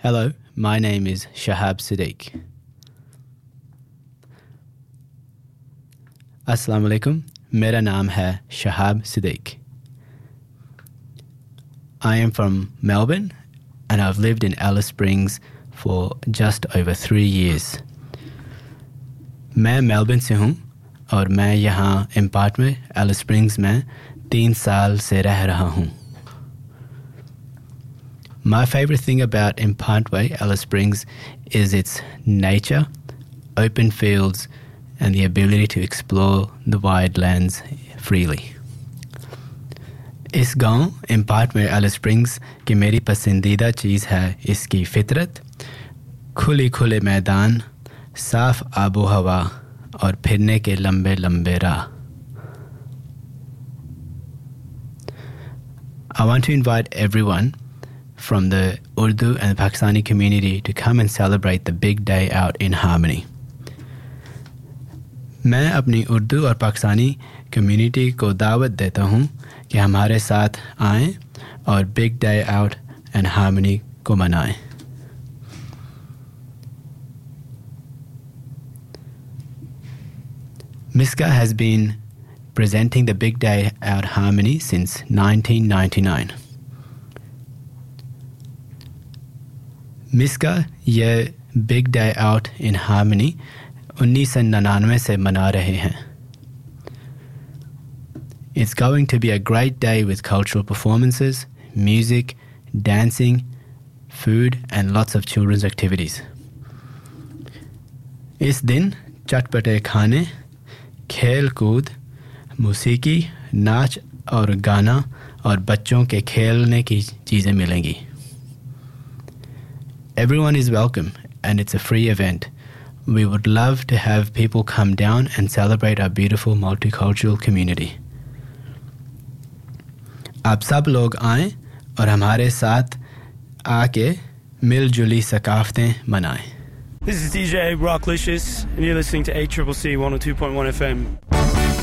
Hello, my name is Shahab Siddique. Assalamu alaikum, mera naam hai Shahab Siddique. I am from Melbourne and I've lived in Alice Springs for just over 3 years. मैं Melbourne से हूँ और मैं यहाँ impart में Alice springs में 3 साल से रह रहा हूँ. My favorite thing about Impantway, Alice Springs, is its nature, open fields, and the ability to explore the wide lands freely. इस गांव Impantway, Alice Springs की मेरी पसंदीदा चीज़ है इसकी फितरत, खुले मैदान, साफ आबो हवा और फिरने के लंबे लंबे राह. I want to invite everyone from the Urdu and the Pakistani community to come and celebrate the big day out in harmony. मैं अपनी उर्दू और पाकिस्तानी कम्युनिटी को दावत देता हूँ कि हमारे साथ आएं और big day out and harmony को मनाएं. MISCA has been presenting the Big Day Out Harmony since 1999. MISCA ये Big Day Out in Harmony 1999 से मना रहे हैं. It's going to be a great day with cultural performances, music, dancing, food and lots of children's activities. इस दिन चटपटे खाने, खेल कूद, मौसीकी, नाच और गाना और बच्चों के खेलने की चीज़ें मिलेंगी. Everyone is welcome and it's a free event. We would love to have people come down and celebrate our beautiful multicultural community. आप सब लोग आएं और हमारे साथ आके मिलजुली सकाफतें मनाएं. This is DJ Rocklicious and you're listening to ACCC 102.1 FM.